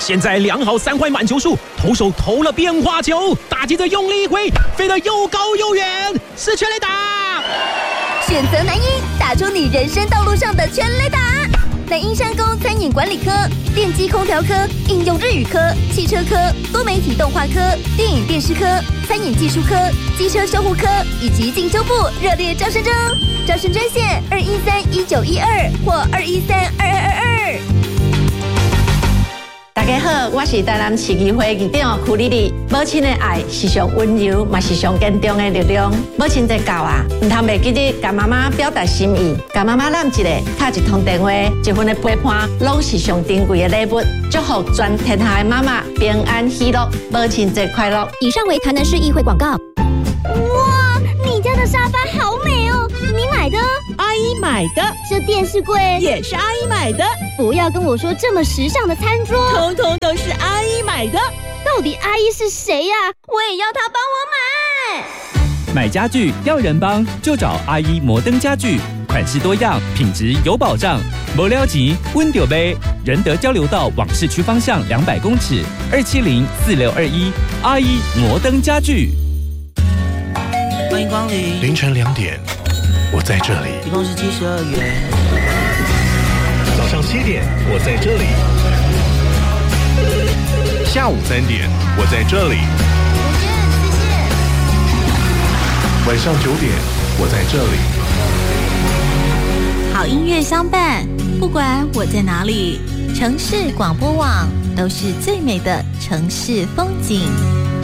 现在量好3块满球数，投手投了变化球，打击者用力一挥，飞得又高又远，是全垒打。 选择南一，打出你人生道路上的全垒打。南英商工餐饮管理科、电机空调科、应用日语科、汽车科、多媒体动画科、电影电视科、餐饮技术科、机车修护科以及进修部热烈招生中，招生专线213-1912或213-2222。 大家好，我是台南市议会议长曲丽丽。母亲的爱是上温柔，也是上坚强的力量。母亲节到啊，唔通袂记得甲妈妈表达心意，甲妈妈揽一个，敲一通电话，一份的陪伴，拢是上珍贵的礼物。祝福全天下的妈妈平安喜乐，母亲节快乐！ 以上为台南市议会广告。哇，你家的沙发好美哦，你买的？ 阿姨买的。 这电视柜也是阿姨买的。 不要跟我说这么时尚的餐桌， 通通都是阿姨买的。 到底阿姨是谁呀？我也要她帮我买。 买家具要人帮，就找阿姨摩登家具，款式多样，品质有保障。没了钱，温就买。仁德交流道往市区方向200公尺，270-4621，阿姨摩登家具。 欢迎光临。 凌晨2点，我在这里。 一共是72元。 早上7点，我在这里。下午3点，我在这里。晚上9点，我在这里。 好音乐相伴，不管我在哪里，城市广播网都是最美的城市风景。